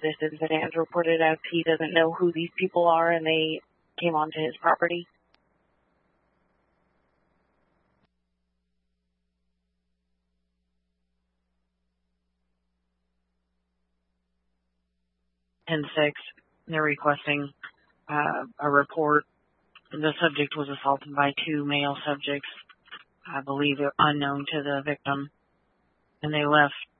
this incident is reported as he doesn't know who these people are and they came onto his property. And 6, they're requesting a report. The subject was assaulted by 2 male subjects, I believe unknown to the victim, and they left